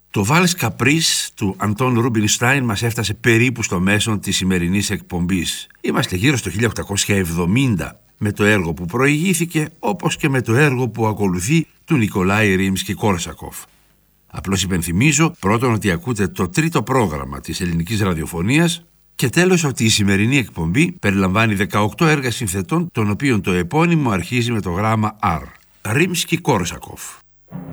Το Βάλς Καπρίς του Αντών Ρούμπινστάιν μας έφτασε περίπου στο μέσον της σημερινής εκπομπής. Είμαστε γύρω στο 1870 με το έργο που προηγήθηκε, όπως και με το έργο που ακολουθεί του Νικολάη Ρίμσκι-Κόρσακοφ. Απλώς υπενθυμίζω πρώτον ότι ακούτε το τρίτο πρόγραμμα της ελληνικής ραδιοφωνίας και τέλος ότι η σημερινή εκπομπή περιλαμβάνει 18 έργα συνθετών, των οποίων το επώνυμο αρχίζει με το γράμμα R. Ρίμσκι-Κόρσακοφ.